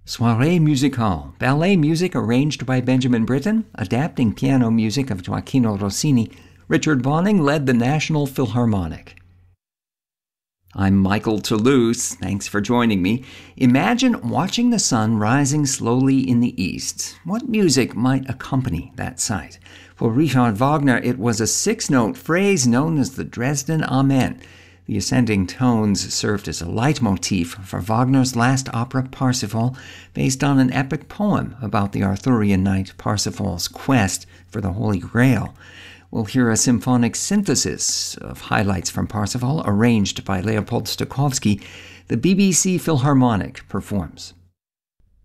Soirée musicale, ballet music arranged by Benjamin Britten, adapting piano music of Gioacchino Rossini. Richard Bonning led the National Philharmonic. I'm Michael Toulouse. Thanks for joining me. Imagine watching the sun rising slowly in the east. What music might accompany that sight? For Richard Wagner, it was a six-note phrase known as the Dresden Amen. The ascending tones served as a leitmotif for Wagner's last opera, Parsifal, based on an epic poem about the Arthurian knight Parsifal's quest for the Holy Grail. We'll hear a symphonic synthesis of highlights from Parsifal, arranged by Leopold Stokowski. The BBC Philharmonic performs.